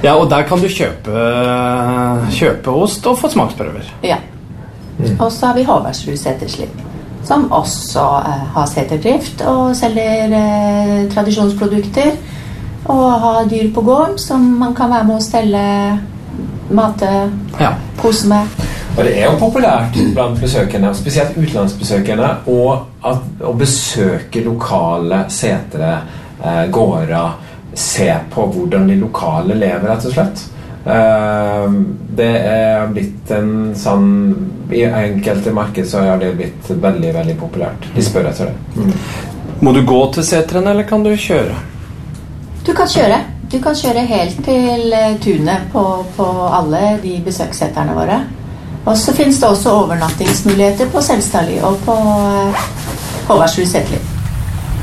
Ja, og der kan du kjøpe ost og få smaksprøver. Ja. Og så har vi Håvardsrud Seterslipp, som også har seterdrift og selger tradisjonsprodukter, og har dyr på gården som man kan være med å stelle, mate, kose med. Og det jo populært blant besøkende, spesielt utenlandsbesøkende, å besøke lokale setere, gårder, se på hvordan de lokale lever, rett og slett. Det blitt en sånn, i enkelte marked så har det blitt veldig, veldig populært. De spør etter det. Må du gå til setrene, eller kan du kjøre? Du kan kjøre. Du kan kjøre helt til tunet på alle de besøksseterne våre. Og så finnes det også overnattingsmuligheter på Selstadli og på Håvardsrud Seterslipp.